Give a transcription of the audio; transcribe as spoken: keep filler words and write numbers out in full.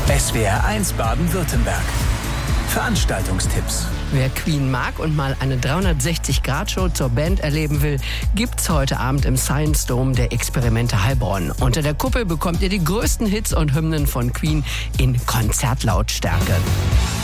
S W R eins Baden-Württemberg. Veranstaltungstipps. Wer Queen mag und mal eine dreihundertsechzig-Grad-Show zur Band erleben will, gibt's heute Abend im Science Dome der Experimente Heilbronn. Unter der Kuppel bekommt ihr die größten Hits und Hymnen von Queen in Konzertlautstärke.